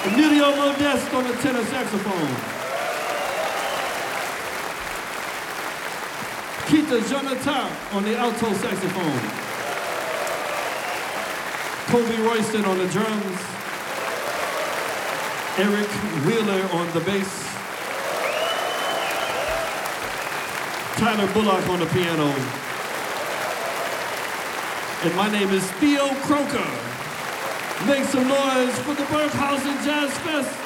Emilio Modeste on the tenor saxophone. Keita Jonathan on the alto saxophone. Kobe Royston on the drums. Eric Wheeler on the bass. Tyler Bullock on the piano. And my name is Theo Croker. Make some noise for the Burkhausen Jazz Fest.